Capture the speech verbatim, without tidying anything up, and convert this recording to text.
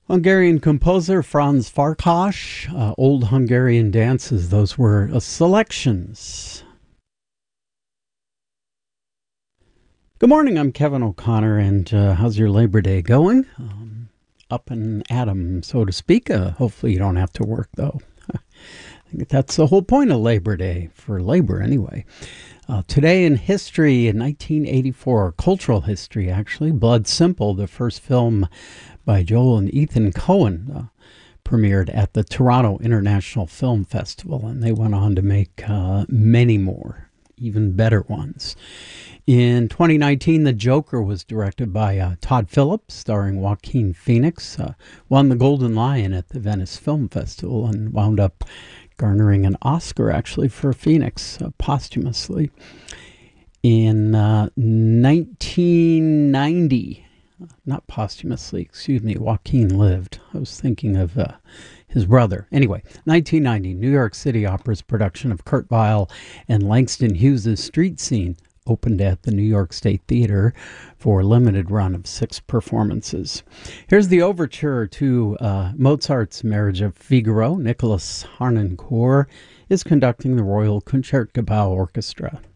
Hungarian composer Franz Farkas, uh, Old Hungarian Dances. Those were uh, selections. Good morning, I'm Kevin O'Connor, and uh, how's your Labor Day going? Um, up and at 'em, so to speak. Uh, hopefully you don't have to work, though. I think that's the whole point of Labor Day, for labor anyway. Uh, today in history, in nineteen eighty-four, cultural history actually, Blood Simple, the first film by Joel and Ethan Coen, uh, premiered at the Toronto International Film Festival, and they went on to make uh, many more, even better ones. In twenty nineteen, The Joker was directed by uh, Todd Phillips, starring Joaquin Phoenix, uh, won the Golden Lion at the Venice Film Festival, and wound up garnering an Oscar, actually, for Phoenix, uh, posthumously. In uh, nineteen ninety, not posthumously, excuse me, Joaquin lived. I was thinking of uh, his brother. Anyway, nineteen ninety, New York City Opera's production of Kurt Weill and Langston Hughes' Street Scene opened at the New York State Theater for a limited run of six performances. Here's the overture to uh, Mozart's Marriage of Figaro. Nicholas Harnoncourt is conducting the Royal Concertgebouw Orchestra.